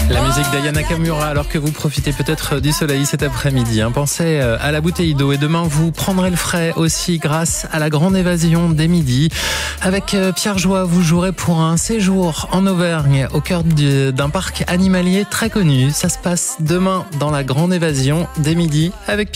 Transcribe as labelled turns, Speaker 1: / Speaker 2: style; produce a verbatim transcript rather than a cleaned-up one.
Speaker 1: La musique d'Aya Nakamura, alors que vous profitez peut-être du soleil cet après-midi. Hein. Pensez à la bouteille d'eau et demain vous prendrez le frais aussi grâce à la grande évasion dès midi. Avec Pierre Joie, vous jouerez pour un séjour en Auvergne au cœur d'un parc animalier très connu. Ça se passe demain dans la grande évasion dès midi avec Pierre.